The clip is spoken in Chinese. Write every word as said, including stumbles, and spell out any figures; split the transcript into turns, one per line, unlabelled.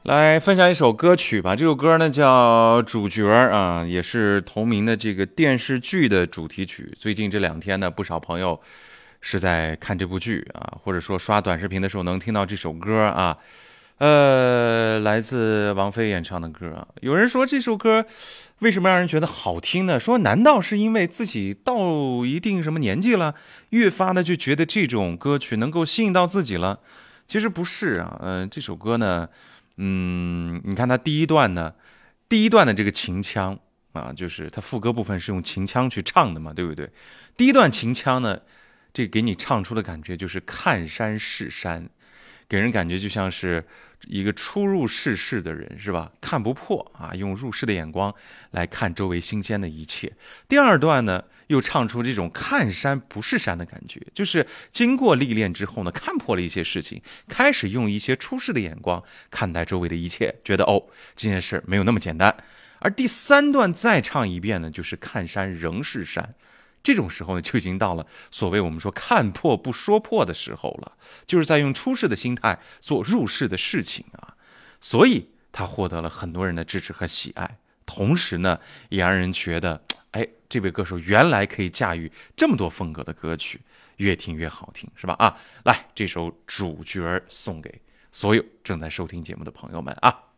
来分享一首歌曲吧，这首歌呢叫《主角》啊，也是同名的这个电视剧的主题曲。最近这两天呢，不少朋友是在看这部剧啊，或者说刷短视频的时候能听到这首歌啊。呃，来自王菲演唱的歌啊。有人说这首歌为什么让人觉得好听呢？说难道是因为自己到一定什么年纪了，越发的就觉得这种歌曲能够吸引到自己了？其实不是啊，嗯、呃，这首歌呢。嗯，你看它第一段呢，第一段的这个秦腔啊，就是它副歌部分是用秦腔去唱的嘛，对不对？第一段秦腔呢，这给你唱出的感觉就是看山是山，给人感觉就像是一个初入世事的人，是吧？看不破啊，用入世的眼光来看周围新鲜的一切。第二段呢，又唱出这种看山不是山的感觉，就是经过历练之后呢，看破了一些事情，开始用一些出世的眼光看待周围的一切，觉得哦，这件事没有那么简单。而第三段再唱一遍呢，就是看山仍是山。这种时候呢，就已经到了所谓我们说看破不说破的时候了，就是在用出世的心态做入世的事情啊，所以他获得了很多人的支持和喜爱，同时呢，也让人觉得，哎，这位歌手原来可以驾驭这么多风格的歌曲，越听越好听，是吧？啊，来，这首主角送给所有正在收听节目的朋友们啊。